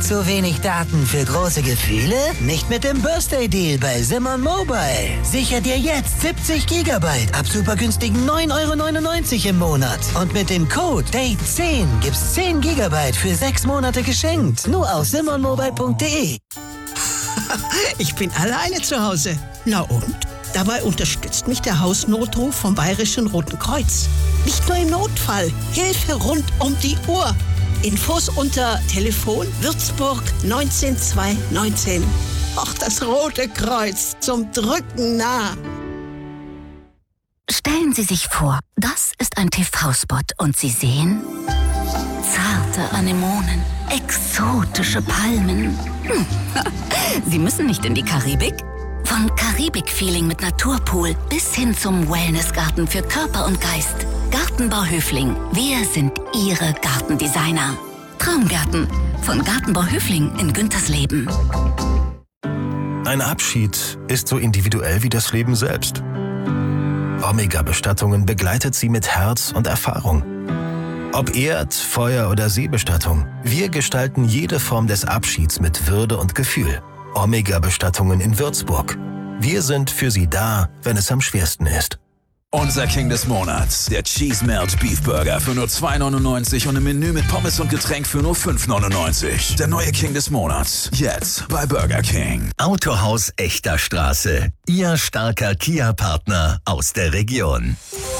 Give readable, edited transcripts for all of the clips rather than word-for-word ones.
Zu wenig Daten für große Gefühle? Nicht mit dem Birthday Deal bei Simon Mobile. Sicher dir jetzt 70 GB ab super günstigen 9,99 € im Monat. Und mit dem Code DATE10 gibt's 10 GB für 6 Monate geschenkt. Nur auf simonmobile.de. Ich bin alleine zu Hause. Na und? Dabei unterstützt mich der Hausnotruf vom Bayerischen Roten Kreuz. Nicht nur im Notfall, Hilfe rund um die Uhr. Infos unter Telefon Würzburg 19219. Ach, das Rote Kreuz, zum Drücken nah. Stellen Sie sich vor, das ist ein TV-Spot und Sie sehen zarte Anemonen, exotische Palmen. Sie müssen nicht in die Karibik. Von Karibik-Feeling mit Naturpool bis hin zum Wellnessgarten für Körper und Geist. Gartenbau Höfling, wir sind Ihre Gartendesigner. Traumgärten von Gartenbau Höfling in Güntersleben. Ein Abschied ist so individuell wie das Leben selbst. Omega-Bestattungen begleitet Sie mit Herz und Erfahrung. Ob Erd-, Feuer- oder Seebestattung, wir gestalten jede Form des Abschieds mit Würde und Gefühl. Omega-Bestattungen in Würzburg. Wir sind für Sie da, wenn es am schwersten ist. Unser King des Monats, der Cheese Melt Beef Burger für nur 2,99 € und im Menü mit Pommes und Getränk für nur 5,99 €. Der neue King des Monats, jetzt bei Burger King. Autohaus Echter Straße, Ihr starker Kia-Partner aus der Region.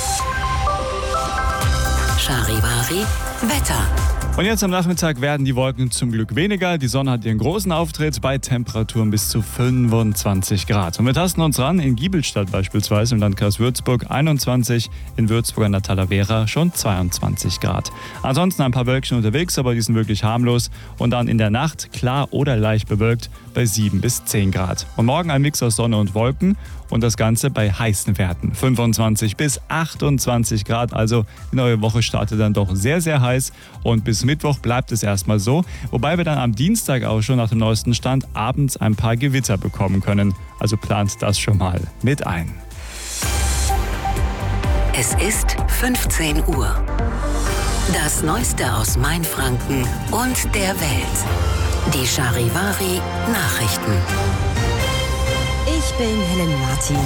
Charivari Wetter. Und jetzt am Nachmittag werden die Wolken zum Glück weniger. Die Sonne hat ihren großen Auftritt bei Temperaturen bis zu 25 Grad. Und wir tasten uns ran in Giebelstadt beispielsweise im Landkreis Würzburg 21, in Würzburg an der Talavera schon 22 Grad. Ansonsten ein paar Wölkchen unterwegs, aber die sind wirklich harmlos. Und dann in der Nacht klar oder leicht bewölkt bei 7 bis 10 Grad. Und morgen ein Mix aus Sonne und Wolken. Und das Ganze bei heißen Werten. 25 bis 28 Grad. Also die neue Woche startet dann doch sehr, sehr heiß. Und bis Mittwoch bleibt es erstmal so. Wobei wir dann am Dienstag auch schon nach dem neuesten Stand abends ein paar Gewitter bekommen können. Also plant das schon mal mit ein. Es ist 15 Uhr. Das Neueste aus Mainfranken und der Welt. Die Charivari Nachrichten. Ich bin Helen Martin.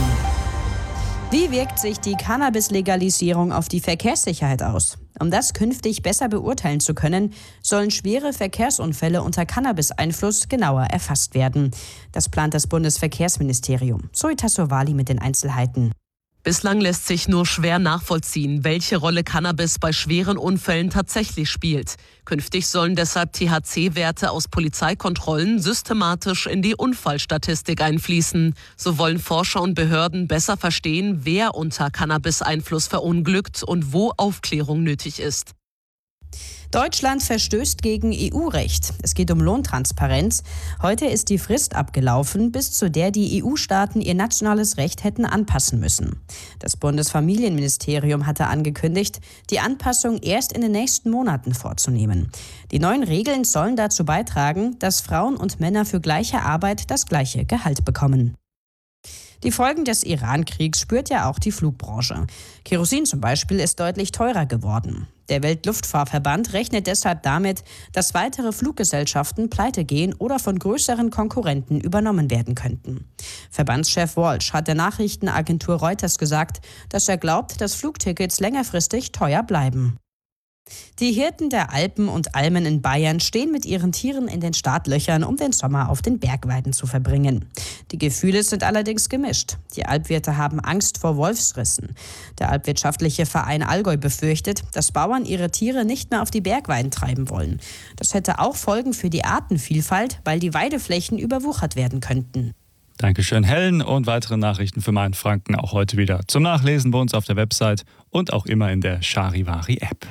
Wie wirkt sich die Cannabis-Legalisierung auf die Verkehrssicherheit aus? Um das künftig besser beurteilen zu können, sollen schwere Verkehrsunfälle unter Cannabis-Einfluss genauer erfasst werden. Das plant das Bundesverkehrsministerium. Zoe Tassovali mit den Einzelheiten. Bislang lässt sich nur schwer nachvollziehen, welche Rolle Cannabis bei schweren Unfällen tatsächlich spielt. Künftig sollen deshalb THC-Werte aus Polizeikontrollen systematisch in die Unfallstatistik einfließen. So wollen Forscher und Behörden besser verstehen, wer unter Cannabis-Einfluss verunglückt und wo Aufklärung nötig ist. Deutschland verstößt gegen EU-Recht. Es geht um Lohntransparenz. Heute ist die Frist abgelaufen, bis zu der die EU-Staaten ihr nationales Recht hätten anpassen müssen. Das Bundesfamilienministerium hatte angekündigt, die Anpassung erst in den nächsten Monaten vorzunehmen. Die neuen Regeln sollen dazu beitragen, dass Frauen und Männer für gleiche Arbeit das gleiche Gehalt bekommen. Die Folgen des Iran-Kriegs spürt ja auch die Flugbranche. Kerosin zum Beispiel ist deutlich teurer geworden. Der Weltluftfahrtverband rechnet deshalb damit, dass weitere Fluggesellschaften pleitegehen oder von größeren Konkurrenten übernommen werden könnten. Verbandschef Walsh hat der Nachrichtenagentur Reuters gesagt, dass er glaubt, dass Flugtickets längerfristig teuer bleiben. Die Hirten der Alpen und Almen in Bayern stehen mit ihren Tieren in den Startlöchern, um den Sommer auf den Bergweiden zu verbringen. Die Gefühle sind allerdings gemischt. Die Alpwirte haben Angst vor Wolfsrissen. Der alpwirtschaftliche Verein Allgäu befürchtet, dass Bauern ihre Tiere nicht mehr auf die Bergweiden treiben wollen. Das hätte auch Folgen für die Artenvielfalt, weil die Weideflächen überwuchert werden könnten. Dankeschön, Helen, und weitere Nachrichten für Mainfranken auch heute wieder zum Nachlesen bei uns auf der Website und auch immer in der Charivari-App.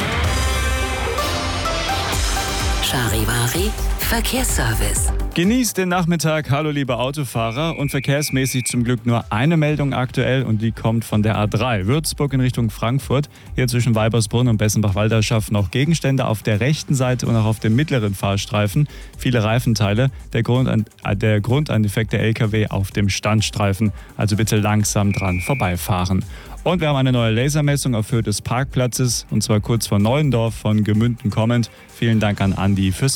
Charivari Verkehrsservice. Genießt den Nachmittag, hallo liebe Autofahrer, und verkehrsmäßig zum Glück nur eine Meldung aktuell und die kommt von der A3. Würzburg in Richtung Frankfurt. Hier zwischen Weibersbrunn und Bessenbach-Walderschaft noch Gegenstände auf der rechten Seite und auch auf dem mittleren Fahrstreifen. Viele Reifenteile. Der Grund ein defekter LKW auf dem Standstreifen. Also bitte langsam dran vorbeifahren. Und wir haben eine neue Lasermessung auf Höhe des Parkplatzes und zwar kurz vor Neuendorf von Gemünden kommend. Vielen Dank an Andi fürs